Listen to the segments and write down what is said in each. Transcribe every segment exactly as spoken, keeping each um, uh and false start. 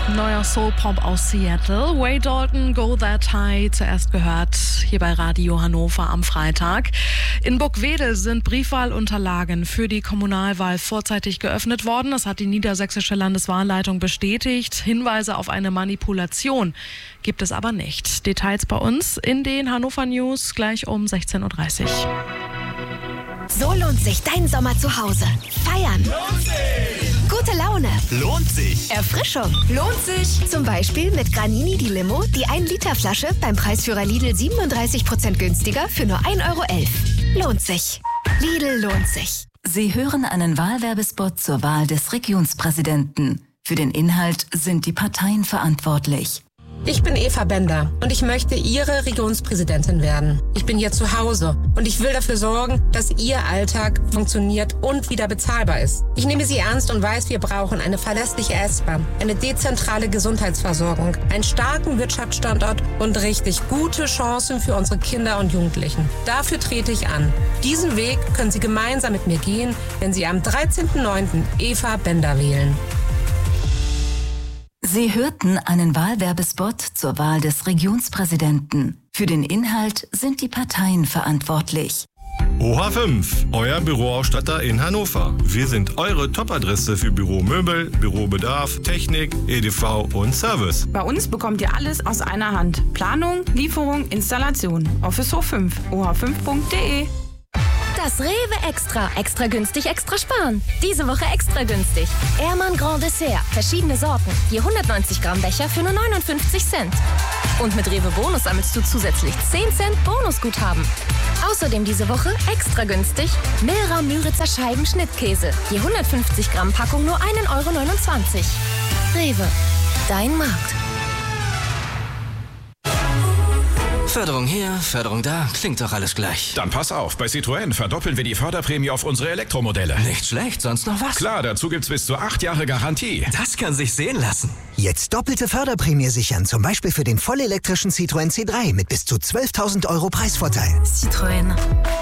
Neuer Soul-Pop aus Seattle. Way Dalton, Go That High, zuerst gehört hier bei Radio Hannover am Freitag. In Burgwedel sind Briefwahlunterlagen für die Kommunalwahl vorzeitig geöffnet worden. Das hat die niedersächsische Landeswahlleitung bestätigt. Hinweise auf eine Manipulation gibt es aber nicht. Details bei uns in den Hannover News gleich um sechzehn Uhr dreißig. So lohnt sich dein Sommer zu Hause. Feiern. Lohnt sich. Gute Laune. Lohnt sich. Erfrischung. Lohnt sich. Zum Beispiel mit Granini die Limo, die ein Liter Flasche beim Preisführer Lidl siebenunddreißig Prozent günstiger für nur ein Euro elf. Lohnt sich. Lidl lohnt sich. Sie hören einen Wahlwerbespot zur Wahl des Regionspräsidenten. Für den Inhalt sind die Parteien verantwortlich. Ich bin Eva Bender und ich möchte Ihre Regionspräsidentin werden. Ich bin hier zu Hause und ich will dafür sorgen, dass Ihr Alltag funktioniert und wieder bezahlbar ist. Ich nehme Sie ernst und weiß, wir brauchen eine verlässliche S-Bahn, eine dezentrale Gesundheitsversorgung, einen starken Wirtschaftsstandort und richtig gute Chancen für unsere Kinder und Jugendlichen. Dafür trete ich an. Diesen Weg können Sie gemeinsam mit mir gehen, wenn Sie am dreizehnten neunten Eva Bender wählen. Sie hörten einen Wahlwerbespot zur Wahl des Regionspräsidenten. Für den Inhalt sind die Parteien verantwortlich. O H fünf, euer Büroausstatter in Hannover. Wir sind eure Top-Adresse für Büromöbel, Bürobedarf, Technik, E D V und Service. Bei uns bekommt ihr alles aus einer Hand. Planung, Lieferung, Installation. Office O fünf, o h fünf punkt de. Das Rewe Extra. Extra günstig, extra sparen. Diese Woche extra günstig. Ehrmann Grand Dessert. Verschiedene Sorten. Je hundertneunzig Gramm Becher für nur neunundfünfzig Cent. Und mit Rewe Bonus sammelst du zusätzlich zehn Cent Bonusguthaben. Außerdem diese Woche extra günstig Milra Müritzer Scheiben Schnittkäse. Je hundertfünfzig Gramm Packung nur einen Euro neunundzwanzig. Rewe. Dein Markt. Förderung hier, Förderung da, klingt doch alles gleich. Dann pass auf, bei Citroën verdoppeln wir die Förderprämie auf unsere Elektromodelle. Nicht schlecht, sonst noch was? Klar, dazu gibt's bis zu acht Jahre Garantie. Das kann sich sehen lassen. Jetzt doppelte Förderprämie sichern, zum Beispiel für den vollelektrischen Citroën C drei mit bis zu zwölftausend Euro Preisvorteil. Citroën.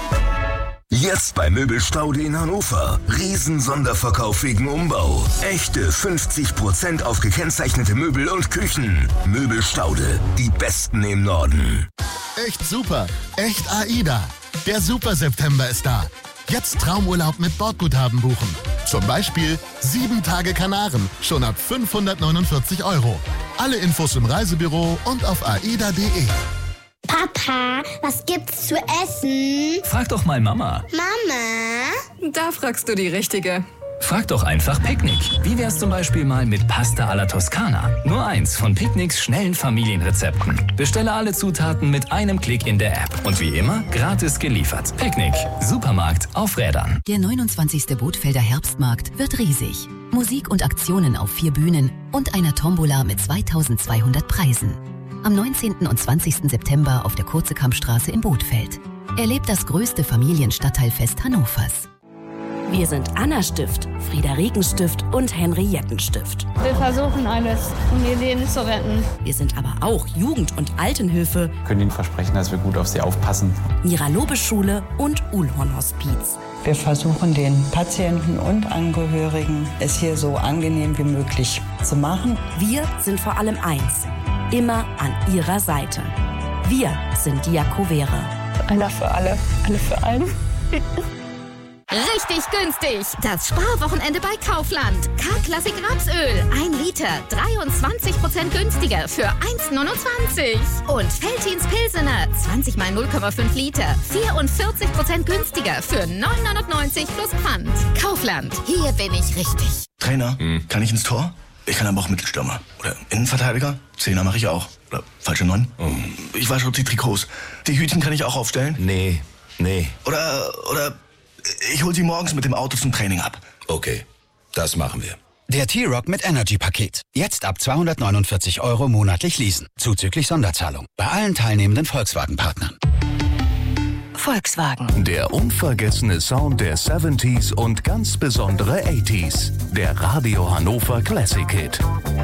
Jetzt bei Möbelstaude in Hannover. Riesen-Sonderverkauf wegen Umbau. Echte fünfzig Prozent auf gekennzeichnete Möbel und Küchen. Möbelstaude, die besten im Norden. Echt super, echt AIDA. Der Super-September ist da. Jetzt Traumurlaub mit Bordguthaben buchen. Zum Beispiel sieben Tage Kanaren, schon ab fünfhundertneunundvierzig Euro. Alle Infos im Reisebüro und auf aida punkt de. Papa, was gibt's zu essen? Frag doch mal Mama. Mama? Da fragst du die Richtige. Frag doch einfach Picknick. Wie wär's zum Beispiel mal mit Pasta alla Toskana? Nur eins von Picknicks schnellen Familienrezepten. Bestelle alle Zutaten mit einem Klick in der App. Und wie immer, gratis geliefert. Picknick. Supermarkt auf Rädern. Der neunundzwanzigste Bothfelder Herbstmarkt wird riesig. Musik und Aktionen auf vier Bühnen und einer Tombola mit zweitausendzweihundert Preisen. Am neunzehnten und zwanzigsten September auf der Kurzekampstraße in Bothfeld. Erlebt das größte Familienstadtteilfest Hannovers. Wir sind Anna Stift, Frieda Regen Stift und Henrietten Stift. Wir versuchen alles, um ihr Leben zu retten. Wir sind aber auch Jugend- und Altenhilfe. Wir können Ihnen versprechen, dass wir gut auf Sie aufpassen. Mira-Lobe-Schule und Uhlhorn-Hospiz. Wir versuchen den Patienten und Angehörigen, es hier so angenehm wie möglich zu machen. Wir sind vor allem eins. Immer an ihrer Seite. Wir sind die Jakobere. Einer für alle, alle für einen. Richtig günstig! Das Sparwochenende bei Kaufland. K-Klassik Rapsöl. ein Liter, dreiundzwanzig Prozent günstiger für eins neunundzwanzig. Und Veltins Pilsener, zwanzig mal null Komma fünf Liter, vierundvierzig Prozent günstiger für neun neunundneunzig plus Pfand. Kaufland, hier bin ich richtig. Trainer, hm. kann ich ins Tor? Ich kann aber auch Mittelstürmer. Oder Innenverteidiger. Zehner mache ich auch. Oder falsche Neun. Oh. Ich wasche auch die Trikots. Die Hütchen kann ich auch aufstellen. Nee, nee. Oder, oder ich hol sie morgens mit dem Auto zum Training ab. Okay, das machen wir. Der T-Rock mit Energy-Paket. Jetzt ab zweihundertneunundvierzig Euro monatlich leasen. Zuzüglich Sonderzahlung. Bei allen teilnehmenden Volkswagen-Partnern. Volkswagen. Der unvergessene Sound der siebziger und ganz besondere achtziger. Der Radio Hannover Classic Hit.